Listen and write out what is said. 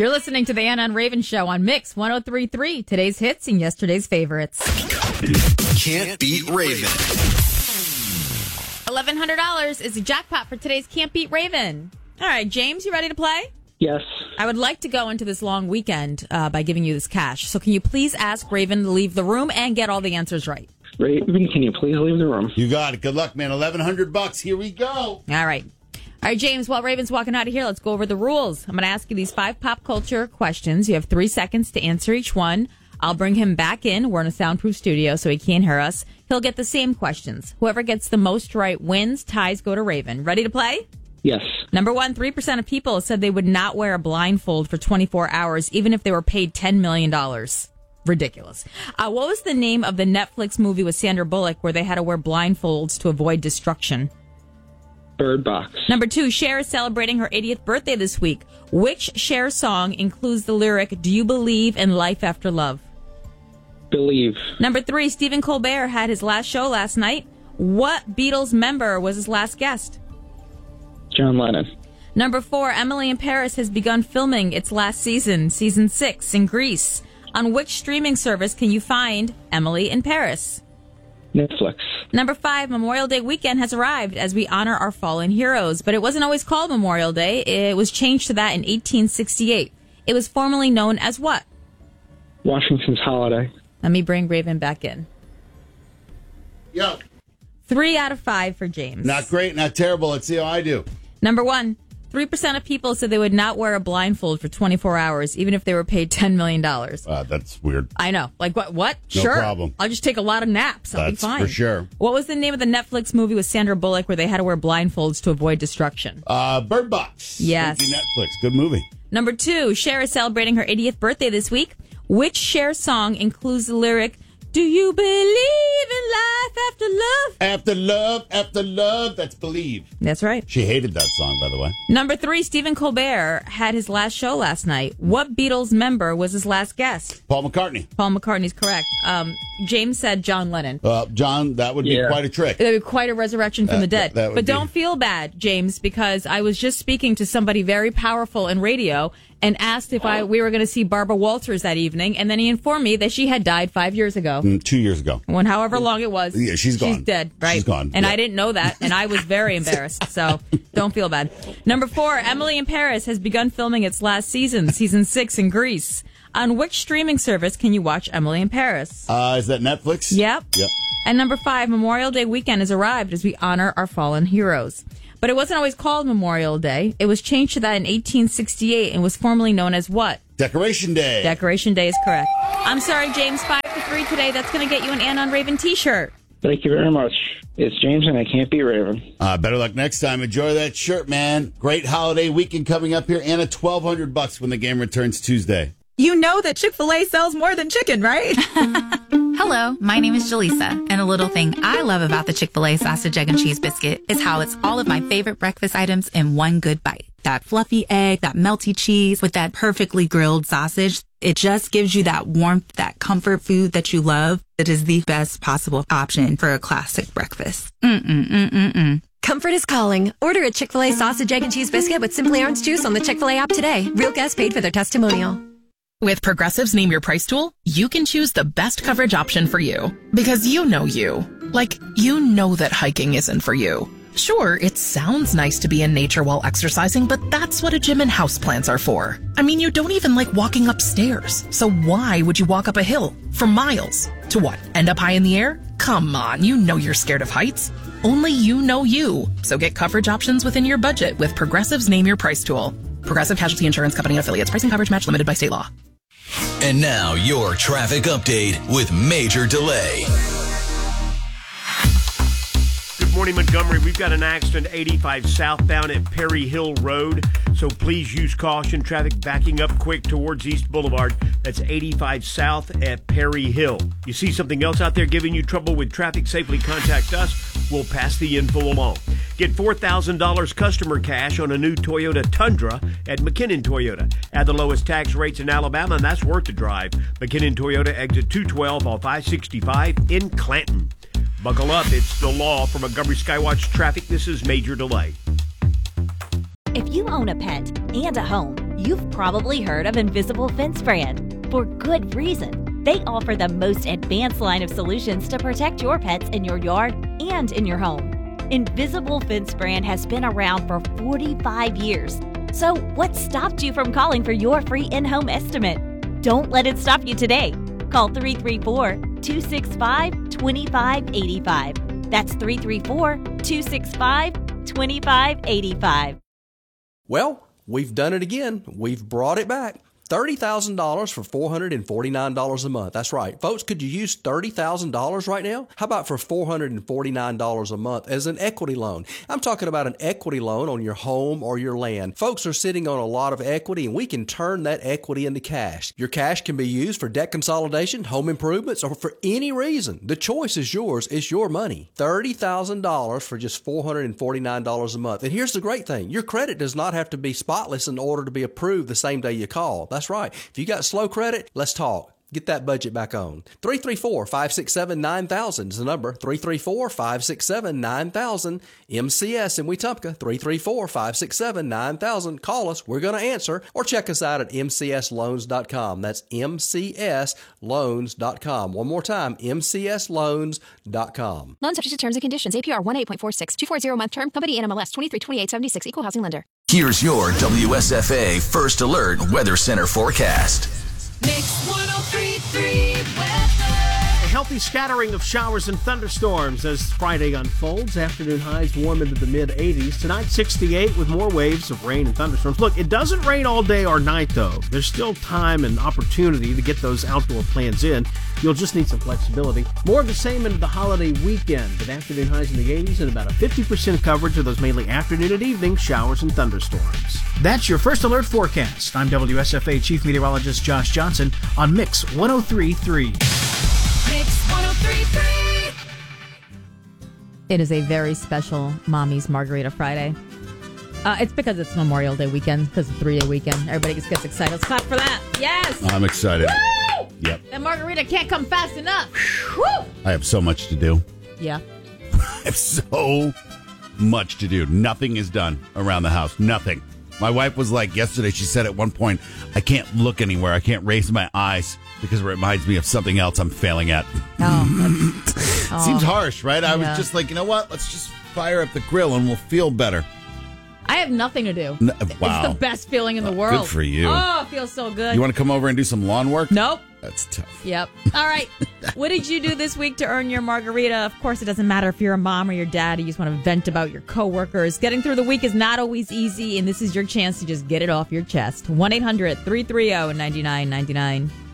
You're listening to the Anna and Raven Show on Mix 103.3. Today's hits and yesterday's favorites. Can't Beat Raven. $1,100 is the jackpot for today's Can't Beat Raven. All right, James, you ready to play? Yes. I would like to go into this long weekend by giving you this cash. So can you please ask Raven to leave the room and get all the answers right? Raven, can you please leave the room? You got it. Good luck, man. $1,100. Here we go. All right. All right, James, while Raven's walking out of here, let's go over the rules. I'm going to ask you these 5 pop culture questions. You have 3 seconds to answer each one. I'll bring him back in. We're in a soundproof studio, so he can't hear us. He'll get the same questions. Whoever gets the most right wins. Ties go to Raven. Ready to play? Yes. Number 1, 3% of people said they would not wear a blindfold for 24 hours, even if they were paid $10 million. Ridiculous. What was the name of the Netflix movie with Sandra Bullock where they had to wear blindfolds to avoid destruction? Bird Box. Number 2, Cher is celebrating her 80th birthday this week. Which Cher song includes the lyric, "Do you believe in life after love"? Believe. Number 3, Stephen Colbert had his last show last night. What Beatles member was his last guest? John Lennon. Number 4, Emily in Paris has begun filming its last season, season 6, in Greece. On which streaming service can you find Emily in Paris? Netflix. Number 5, Memorial Day weekend has arrived as we honor our fallen heroes. But it wasn't always called Memorial Day. It was changed to that in 1868. It was formerly known as what? Washington's holiday. Let me bring Raven back in. Yo. 3 out of 5 for James. Not great, not terrible. Let's see how I do. Number 1, 3% of people said they would not wear a blindfold for 24 hours, even if they were paid $10 million. That's weird. I know. Like, what? No Sure. problem. I'll just take a lot of naps. I'll be That's fine. for sure. What was the name of the Netflix movie with Sandra Bullock where they had to wear blindfolds to avoid destruction? Bird Box. Yes. Thank you, Netflix. Good movie. Number 2, Cher is celebrating her 80th birthday this week. Which Cher song includes the lyric, "Do you believe in life after love"? After love, after love. That's Believe. That's right. She hated that song, by the way. Number 3, Stephen Colbert had his last show last night. What Beatles member was his last guest? Paul McCartney. Paul McCartney's correct. James said John Lennon. John, that would be quite a trick. That would be quite a resurrection from the dead. That would but be. Don't feel bad, James, because I was just speaking to somebody very powerful in radio and asked if we were going to see Barbara Walters that evening, and then he informed me that she had died 5 years ago. 2 years ago. When however long it was. Yeah, she's gone. She's dead, right? She's gone. And yeah. I didn't know that, and I was very embarrassed, so don't feel bad. Number 4, Emily in Paris has begun filming its last season, season 6 in Greece. On which streaming service can you watch Emily in Paris? Is that Netflix? Yep. Yep. And number 5, Memorial Day weekend has arrived as we honor our fallen heroes. But it wasn't always called Memorial Day. It was changed to that in 1868 and was formerly known as what? Decoration Day. Decoration Day is correct. I'm sorry, James, 5-3 today. That's going to get you an Anna on Raven t-shirt. Thank you very much. It's James, and I can't be Raven. Better luck next time. Enjoy that shirt, man. Great holiday weekend coming up here. Anna, $1,200 when the game returns Tuesday. You know that Chick-fil-A sells more than chicken, right? Hello, my name is Jaleesa, and a little thing I love about the Chick-fil-A sausage, egg, and cheese biscuit is how it's all of my favorite breakfast items in one good bite. That fluffy egg, that melty cheese with that perfectly grilled sausage. It just gives you that warmth, that comfort food that you love. It is the best possible option for a classic breakfast. Comfort is calling. Order a Chick-fil-A sausage, egg, and cheese biscuit with Simply Orange Juice on the Chick-fil-A app today. Real guests paid for their testimonial. With Progressive's Name Your Price tool, you can choose the best coverage option for you. Because you know you. Like, you know that hiking isn't for you. Sure, it sounds nice to be in nature while exercising, but that's what a gym and houseplants are for. I mean, you don't even like walking upstairs. So why would you walk up a hill for miles? To what, end up high in the air? Come on, you know you're scared of heights. Only you know you. So get coverage options within your budget with Progressive's Name Your Price tool. Progressive Casualty Insurance Company and Affiliates. Pricing coverage match limited by state law. And now your traffic update with Major Delay. Good morning, Montgomery. We've got an accident 85 southbound at Perry Hill Road, so please use caution. Traffic backing up quick towards East Boulevard. That's 85 south at Perry Hill. You see something else out there giving you trouble with traffic, safely contact us. We'll pass the info along. Get $4,000 customer cash on a new Toyota Tundra at McKinnon Toyota. At the lowest tax rates in Alabama, and that's worth the drive. McKinnon Toyota, exit 212 off I-65 in Clanton. Buckle up, it's the law. From Montgomery Skywatch Traffic, this is Major Delay. If you own a pet and a home, You've probably heard of Invisible Fence brand. For good reason. They offer the most advanced line of solutions to protect your pets in your yard and in your home. Invisible Fence brand has been around for 45 years. So what stopped you from calling for your free in-home estimate? Don't let it stop you today. Call 334-265-2585. That's 334-265-2585. Well, we've done it again. We've brought it back. $30,000 for $449 a month. That's right. Folks, could you use $30,000 right now? How about for $449 a month as an equity loan? I'm talking about an equity loan on your home or your land. Folks are sitting on a lot of equity, and we can turn that equity into cash. Your cash can be used for debt consolidation, home improvements, or for any reason. The choice is yours. It's your money. $30,000 for just $449 a month. And here's the great thing. Your credit does not have to be spotless in order to be approved the same day you call. That's right. If you got slow credit, let's talk. Get that budget back on. 334-567-9000 is the number. 334-567-9000. MCS in Wetumpka. 334-567-9000. Call us. We're going to answer. Or check us out at mcsloans.com. That's mcsloans.com. One more time, mcsloans.com. Loan subject to terms and conditions. APR 18.46. 240-month term. Company NMLS 232876. Equal housing lender. Here's your WSFA First Alert Weather Center forecast. Mix 103.3 weather. A healthy scattering of showers and thunderstorms as Friday unfolds. Afternoon highs warm into the mid-80s. Tonight, 68 with more waves of rain and thunderstorms. Look, it doesn't rain all day or night, though. There's still time and opportunity to get those outdoor plans in. You'll just need some flexibility. More of the same into the holiday weekend, with afternoon highs in the 80s and about a 50% coverage of those mainly afternoon and evening showers and thunderstorms. That's your First Alert forecast. I'm WSFA Chief Meteorologist Josh Johnson on Mix 103.3. Mix 103.3. It is a very special Mommy's Margarita Friday. It's because it's Memorial Day weekend, because it's a 3-day weekend. Everybody just gets excited. Let's clap for that. Yes. I'm excited. Woo! Yep. That margarita can't come fast enough. Woo! I have so much to do. Yeah. I have so much to do. Nothing is done around the house. Nothing. My wife was like yesterday, she said at one point, I can't look anywhere. I can't raise my eyes because it reminds me of something else I'm failing at. Seems harsh, right? I was just like, you know what? Let's just fire up the grill and we'll feel better. I have nothing to do. Wow. It's the best feeling in the world. Good for you. Oh, it feels so good. You want to come over and do some lawn work? Nope. That's tough. Yep. All right. What did you do this week to earn your margarita? Of course, it doesn't matter if you're a mom or your dad. You just want to vent about your coworkers. Getting through the week is not always easy, and this is your chance to just get it off your chest. 1-800-330-9999.